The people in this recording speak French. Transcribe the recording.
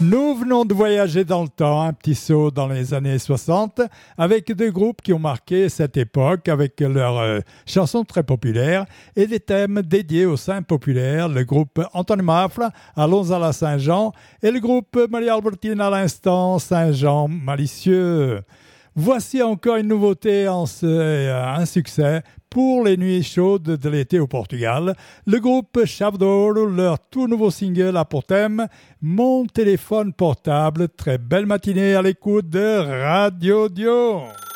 Nous venons de voyager dans le temps, un petit saut dans les années 60, avec deux groupes qui ont marqué cette époque avec leurs chansons très populaires et des thèmes dédiés aux saints populaires. Le groupe Anthony Mafla, Allons à la Saint-Jean, et le groupe Marie-Albertine à l'instant, Saint-Jean malicieux. Voici encore une nouveauté, un succès pour les nuits chaudes de l'été au Portugal. Le groupe Chavdor, leur tout nouveau single a pour thème Mon téléphone portable. Très belle matinée à l'écoute de Radio Dio.